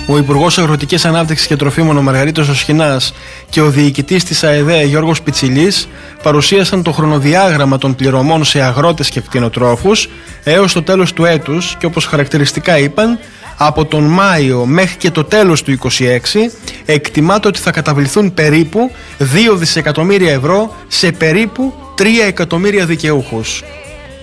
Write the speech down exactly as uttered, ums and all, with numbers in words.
ο Υπουργός Αγροτικής Ανάπτυξης και Τροφίμων ο Μαργαρίτος Οσχοινάς και ο διοικητής της ΑΕΔΕ Γιώργος Πιτσιλής παρουσίασαν το χρονοδιάγραμμα των πληρωμών σε αγρότες και κτηνοτρόφους έως το τέλος του έτους και, όπως χαρακτηριστικά είπαν, από τον Μάιο μέχρι και το τέλος του είκοσι έξι εκτιμάται ότι θα καταβληθούν περίπου δύο δισεκατομμύρια ευρώ σε περίπου τρία εκατομμύρια δικαιούχους.